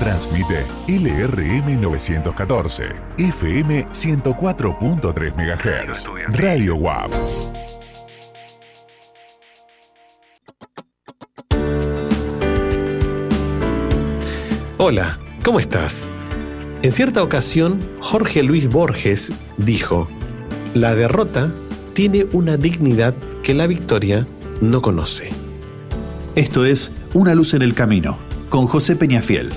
Transmite LRM 914, FM 104.3 MHz, Radio WAP. Hola, ¿cómo estás? En cierta ocasión, Jorge Luis Borges dijo: la derrota tiene una dignidad que la victoria no conoce. Esto es Una luz en el camino, con José Peñafiel.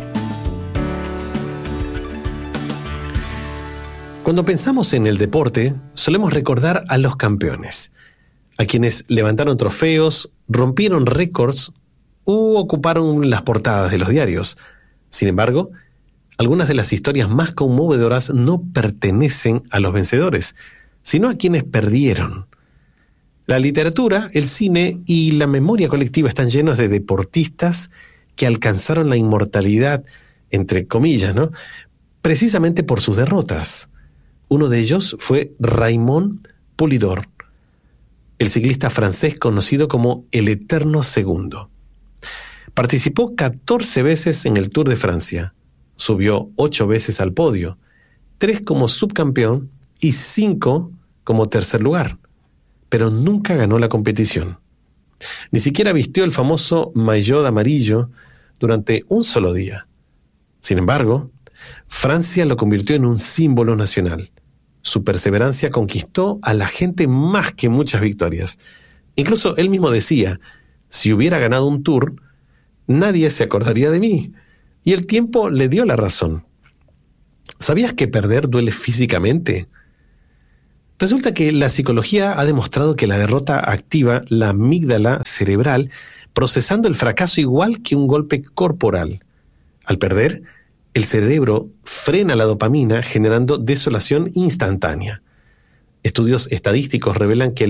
Cuando pensamos en el deporte, solemos recordar a los campeones, a quienes levantaron trofeos, rompieron récords u ocuparon las portadas de los diarios. Sin embargo, algunas de las historias más conmovedoras no pertenecen a los vencedores, sino a quienes perdieron. La literatura, el cine y la memoria colectiva están llenos de deportistas que alcanzaron la inmortalidad, entre comillas, ¿no?, precisamente por sus derrotas. Uno de ellos fue Raymond Poulidor, el ciclista francés conocido como el Eterno Segundo. Participó 14 veces en el Tour de Francia, subió 8 veces al podio, 3 como subcampeón y 5 como tercer lugar, pero nunca ganó la competición. Ni siquiera vistió el famoso maillot amarillo durante un solo día. Sin embargo, Francia lo convirtió en un símbolo nacional. Su perseverancia conquistó a la gente más que muchas victorias. Incluso él mismo decía: si hubiera ganado un Tour, nadie se acordaría de mí. Y el tiempo le dio la razón. ¿Sabías que perder duele físicamente? Resulta que la psicología ha demostrado que la derrota activa la amígdala cerebral, procesando el fracaso igual que un golpe corporal. Al perder, el cerebro frena la dopamina, generando desolación instantánea. Estudios estadísticos revelan que el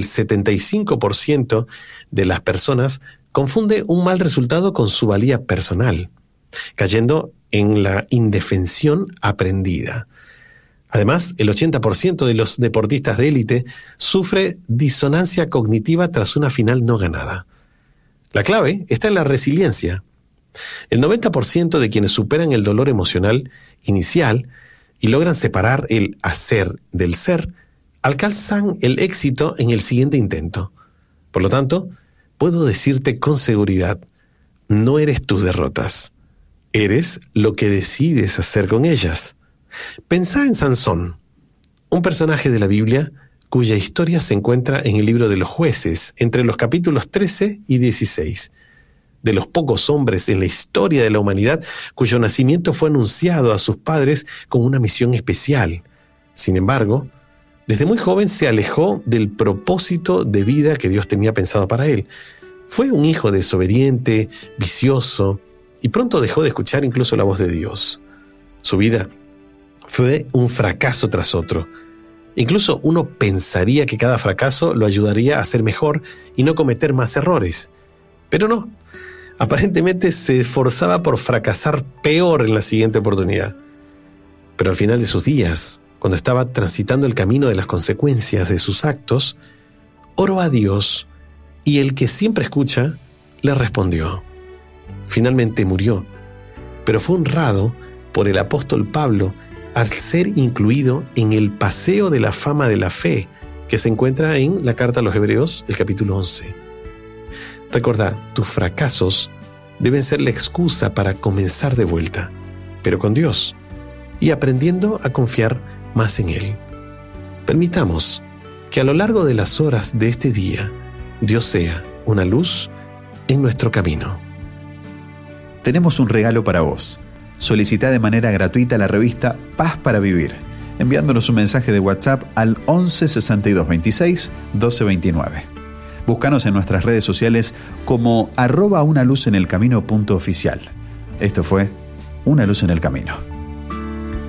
75% de las personas confunde un mal resultado con su valía personal, cayendo en la indefensión aprendida. Además, el 80% de los deportistas de élite sufre disonancia cognitiva tras una final no ganada. La clave está en la resiliencia. El 90% de quienes superan el dolor emocional inicial y logran separar el hacer del ser, alcanzan el éxito en el siguiente intento. Por lo tanto, puedo decirte con seguridad: no eres tus derrotas, eres lo que decides hacer con ellas. Pensá en Sansón, un personaje de la Biblia cuya historia se encuentra en el libro de los Jueces, entre los capítulos 13 y 16. De los pocos hombres en la historia de la humanidad cuyo nacimiento fue anunciado a sus padres con una misión especial. Sin embargo, desde muy joven se alejó del propósito de vida que Dios tenía pensado para él. Fue un hijo desobediente, vicioso, y pronto dejó de escuchar incluso la voz de Dios. Su vida fue un fracaso tras otro. Incluso uno pensaría que cada fracaso lo ayudaría a ser mejor y no cometer más errores. Pero no. Aparentemente se esforzaba por fracasar peor en la siguiente oportunidad. Pero al final de sus días, cuando estaba transitando el camino de las consecuencias de sus actos, oró a Dios y el que siempre escucha le respondió. Finalmente murió, pero fue honrado por el apóstol Pablo al ser incluido en el Paseo de la Fama de la Fe, que se encuentra en la Carta a los Hebreos, el capítulo 11. Recordad, tus fracasos deben ser la excusa para comenzar de vuelta, pero con Dios, y aprendiendo a confiar más en Él. Permitamos que a lo largo de las horas de este día, Dios sea una luz en nuestro camino. Tenemos un regalo para vos. Solicita de manera gratuita la revista Paz para Vivir, enviándonos un mensaje de WhatsApp al 11 62 26 12 29. Búscanos en nuestras redes sociales como @unaluzenelcamino.oficial. Esto fue Una Luz en el Camino.